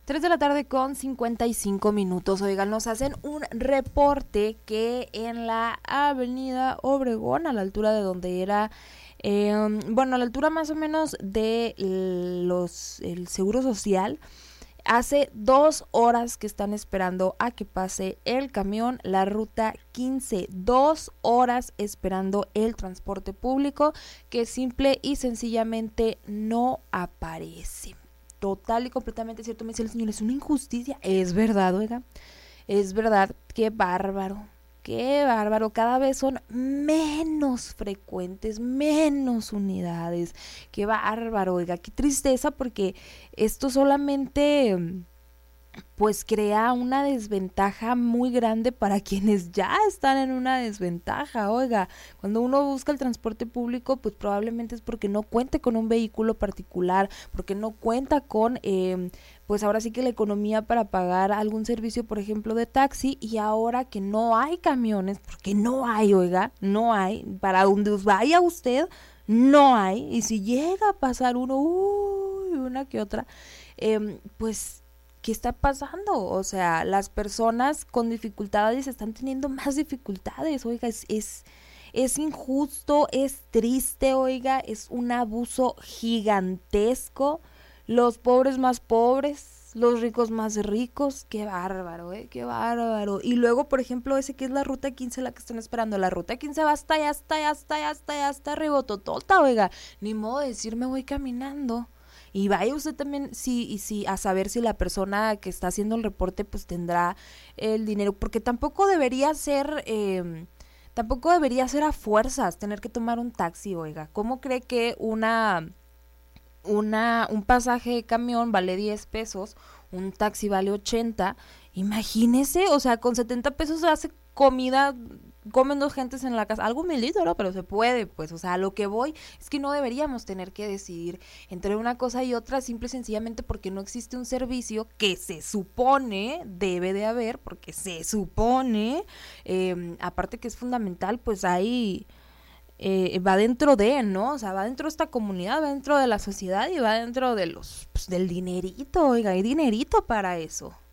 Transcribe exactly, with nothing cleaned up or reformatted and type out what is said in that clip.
Tres de la tarde con cincuenta y cinco minutos. Oigan, nos hacen un reporte que en la avenida Obregón, a la altura de donde era, eh, bueno, a la altura más o menos de los el Seguro Social, hace dos horas que están esperando a que pase el camión, la ruta quince, dos horas esperando el transporte público que simple y sencillamente no aparece. Total y completamente cierto, me dice el señor, es una injusticia. Es verdad, oiga, es verdad, qué bárbaro, qué bárbaro, cada vez son menos frecuentes, menos unidades, qué bárbaro, oiga, qué tristeza, porque esto solamente pues crea una desventaja muy grande para quienes ya están en una desventaja. Oiga, cuando uno busca el transporte público, pues probablemente es porque no cuente con un vehículo particular, porque no cuenta con, eh, pues ahora sí que la economía para pagar algún servicio, por ejemplo, de taxi, y ahora que no hay camiones, porque no hay, oiga, no hay, para donde vaya usted, no hay, y si llega a pasar uno, uy, una que otra, eh, pues ¿qué está pasando? O sea, las personas con dificultades están teniendo más dificultades, oiga, es, es, es injusto, es triste, oiga, es un abuso gigantesco, los pobres más pobres, los ricos más ricos, qué bárbaro, eh, qué bárbaro. Y luego, por ejemplo, ese que es la ruta quince, la que están esperando, la ruta quince va hasta allá, hasta allá, hasta allá, hasta allá, hasta Ribototota, oiga, ni modo de decir me voy caminando. Y vaya usted también sí y sí a saber si la persona que está haciendo el reporte pues tendrá el dinero, porque tampoco debería ser eh, tampoco debería ser a fuerzas tener que tomar un taxi, oiga. ¿Cómo cree que una una un pasaje de camión vale diez pesos, un taxi vale ochenta? Imagínese, o sea, con setenta pesos se hace comida, comen dos gentes en la casa, algo humildito, ¿no? Pero se puede, pues, o sea, a lo que voy es que no deberíamos tener que decidir entre una cosa y otra simple y sencillamente porque no existe un servicio que se supone debe de haber, porque se supone, eh, aparte que es fundamental, pues hay... Eh, va dentro de, ¿no? O sea, va dentro de esta comunidad, va dentro de la sociedad y va dentro de los, pues, del dinerito, oiga, hay dinerito para eso.